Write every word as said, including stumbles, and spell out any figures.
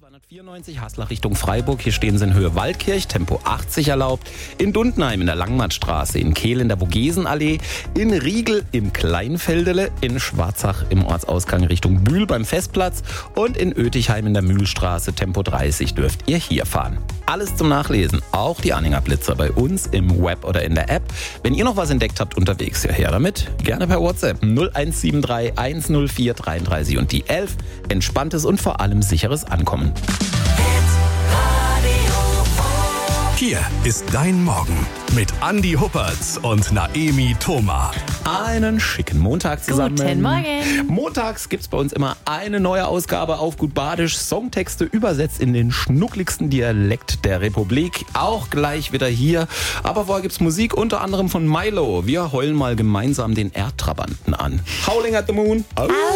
zweihundertvierundneunzig Haslach Richtung Freiburg. Hier stehen sie in Höhe Waldkirch, Tempo achtzig erlaubt. In Dundenheim in der Langmattstraße, in Kehl in der Vogesenallee, in Riegel im Kleinfeldele, in Schwarzach im Ortsausgang Richtung Bühl beim Festplatz und in Oetichheim in der Mühlstraße, Tempo dreißig dürft ihr hier fahren. Alles zum Nachlesen, auch die Anhängerblitzer bei uns im Web oder in der App. Wenn ihr noch was entdeckt habt unterwegs, ja her damit. Gerne per WhatsApp null eins sieben drei eins null vier dreiunddreißig und die elf. Entspanntes und vor allem sicheres Ankommen. Hier ist dein Morgen mit Andi Huppertz und Naemi Thoma. Einen schicken Montag zusammen. Guten Morgen. Montags gibt's bei uns immer eine neue Ausgabe auf Gut Badisch. Songtexte übersetzt in den schnuckligsten Dialekt der Republik. Auch gleich wieder hier. Aber vorher gibt's Musik, unter anderem von Milo. Wir heulen mal gemeinsam den Erdtrabanten an. Howling at the Moon.